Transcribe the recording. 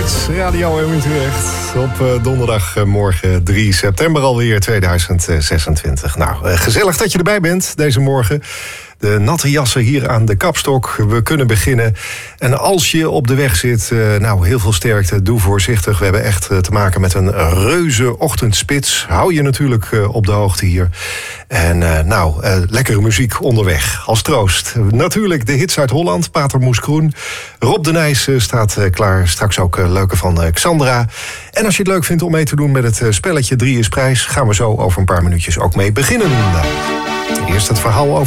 Hits, Radio in Utrecht. Op donderdagmorgen 3 september alweer 2026. Nou, gezellig dat je erbij bent deze morgen. De natte jassen hier aan de kapstok. We kunnen beginnen. En als je op de weg zit, heel veel sterkte. Doe voorzichtig. We hebben echt te maken met een reuze ochtendspits. Hou je natuurlijk op de hoogte hier. En lekkere muziek onderweg. Als troost. Natuurlijk de hits uit Holland. Pater Moes Kroen. Rob de Nijs staat klaar. Straks ook leuke van Xandra. En als je het leuk vindt om mee te doen met het spelletje 3 is prijs, gaan we zo over een paar minuutjes ook mee beginnen. Eerst het verhaal over